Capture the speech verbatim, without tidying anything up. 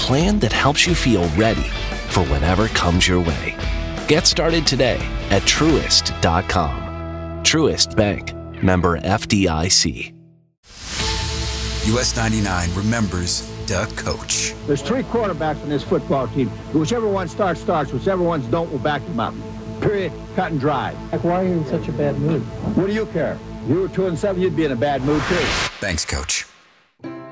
plan that helps you feel ready for whatever comes your way. Get started today at Truist dot com. Truist Bank, member F D I C. U S ninety-nine remembers the coach. There's three quarterbacks on this football team. Whichever one starts, starts. Whichever ones don't, we'll back them up. Period. Cut and dry. Like, why are you in such a bad mood? What do you care? If you were two and seven, you'd be in a bad mood, too. Thanks, Coach.